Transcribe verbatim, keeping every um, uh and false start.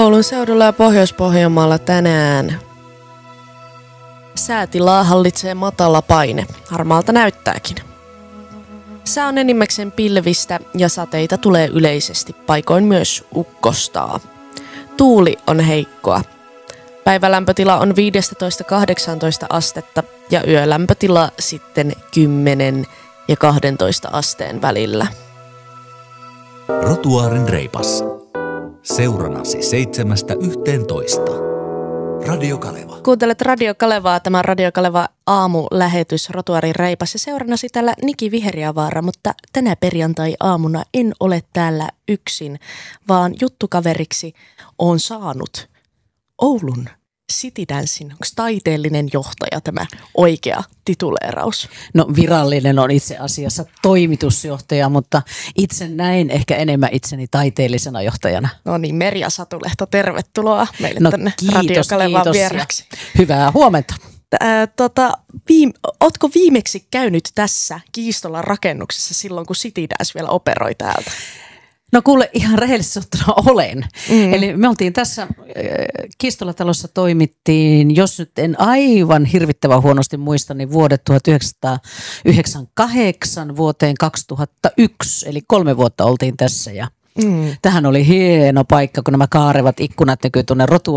Oulun seudulla ja Pohjois-Pohjanmaalla tänään säätilaa hallitsee matala paine. Harmaalta näyttääkin. Sää on enimmäkseen pilvistä ja sateita tulee yleisesti, paikoin myös ukkostaa. Tuuli on heikkoa. Päivälämpötila on viisitoista kahdeksantoista astetta ja yölämpötila sitten kymmenen ja kaksitoista asteen välillä. Rotuaarin reipas. Seuranasi seitsemästä yhteentoista. Radio Kaleva. Kuuntelet Radio Kalevaa, tämä Radio Kaleva aamulähetys Rotuaarin reipas ja seurannasi täällä Niki Viheriävaara, mutta tänä perjantai-aamuna en ole täällä yksin, vaan juttukaveriksi on saanut Oulun City Dancein, onko taiteellinen johtaja tämä oikea tituleeraus? No virallinen on itse asiassa toimitusjohtaja, mutta itse näin ehkä enemmän itseni taiteellisena johtajana. No niin, Merja Satulehto, tervetuloa meille no, tänne kiitos, Radio Kalevaan kiitos vieraksi. Hyvää huomenta. Ää, tota, viime, ootko viimeksi käynyt tässä Kiistolan rakennuksessa silloin, kun City Dance vielä operoi täältä? No kuule, ihan rehellisesti sanottuna olen. Mm. Eli me oltiin tässä äh, Kiistolatalossa toimittiin, jos nyt en aivan hirvittävän huonosti muista, niin vuodet tuhatyhdeksänsataayhdeksänkymmentäkahdeksan vuoteen kaksituhattayksi, eli kolme vuotta oltiin tässä ja mm. tähän oli hieno paikka, kun nämä kaarevat ikkunat näkyy tuonne Rotuaariin.